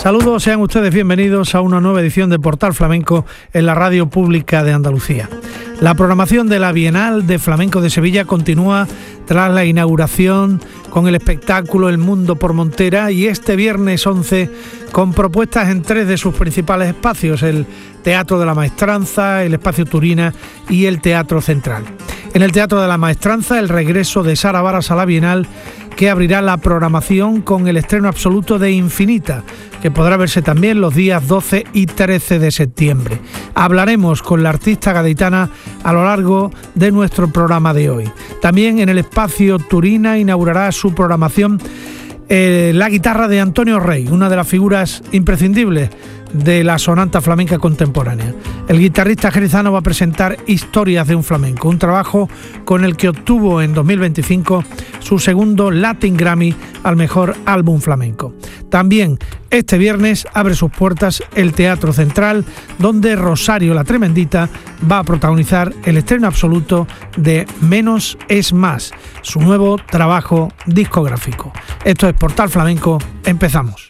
Saludos, sean ustedes bienvenidos a una nueva edición de Portal Flamenco en la Radio Pública de Andalucía. La programación de la Bienal de Flamenco de Sevilla continúa tras la inauguración con el espectáculo El Mundo por Montera y este viernes 11 con propuestas en tres de sus principales espacios, el Teatro de la Maestranza, el Espacio Turina y el Teatro Central. En el Teatro de la Maestranza, el regreso de Sara Varas a la Bienal, que abrirá la programación con el estreno absoluto de Infinita, que podrá verse también los días 12 y 13 de septiembre. Hablaremos con la artista gaditana a lo largo de nuestro programa de hoy. También en el Espacio Turina inaugurará su programación la guitarra de Antonio Rey, una de las figuras imprescindibles de la sonanta flamenca contemporánea. El guitarrista jerezano va a presentar Historias de un Flamenco, un trabajo con el que obtuvo en 2025 su segundo Latin Grammy al mejor álbum flamenco. También este viernes abre sus puertas el Teatro Central, donde Rosario la Tremendita va a protagonizar el estreno absoluto de Menos es Más, su nuevo trabajo discográfico. Esto es Portal Flamenco, empezamos.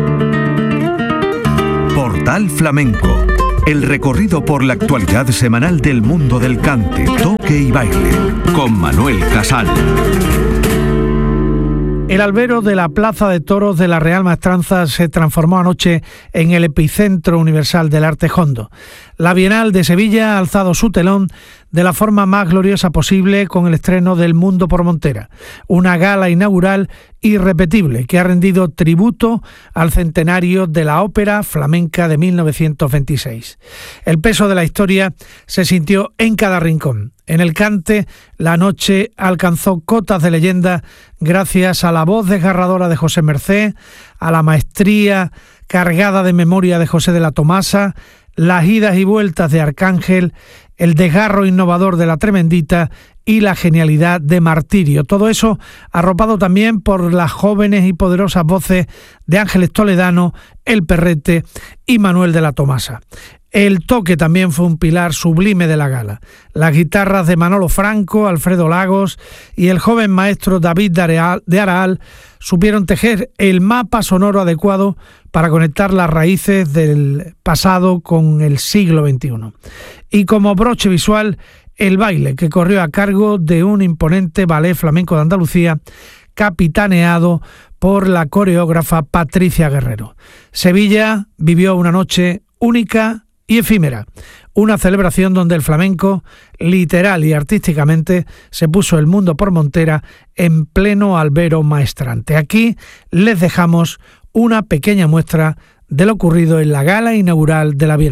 Portal Flamenco, el recorrido por la actualidad semanal del mundo del cante, toque y baile, con Manuel Casal. El albero de la Plaza de Toros de la Real Maestranza se transformó anoche en el epicentro universal del arte jondo. La Bienal de Sevilla ha alzado su telón de la forma más gloriosa posible con el estreno del Mundo por Montera, una gala inaugural irrepetible que ha rendido tributo al centenario de la ópera flamenca de 1926. El peso de la historia se sintió en cada rincón. En el cante, la noche alcanzó cotas de leyenda gracias a la voz desgarradora de José Mercé, a la maestría cargada de memoria de José de la Tomasa, las idas y vueltas de Arcángel, el desgarro innovador de la Tremendita y la genialidad de Martirio. Todo eso arropado también por las jóvenes y poderosas voces de Ángeles Toledano, El Perrete y Manuel de la Tomasa. El toque también fue un pilar sublime de la gala. Las guitarras de Manolo Franco, Alfredo Lagos y el joven maestro David de Araal supieron tejer el mapa sonoro adecuado para conectar las raíces del pasado con el siglo XXI. Y como broche visual, el baile que corrió a cargo de un imponente ballet flamenco de Andalucía, capitaneado por la coreógrafa Patricia Guerrero. Sevilla vivió una noche única y efímera, una celebración donde el flamenco, literal y artísticamente, se puso el mundo por montera en pleno albero maestrante. Aquí les dejamos una pequeña muestra de lo ocurrido en la gala inaugural de la Bienal.